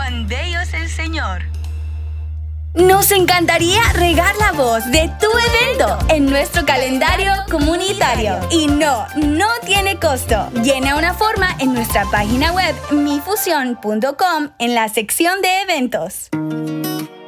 cuán bello es el Señor. Nos encantaría regar la voz de tu evento en nuestro calendario comunitario. Y no tiene costo. Llena una forma en nuestra página web mifusión.com en la sección de eventos.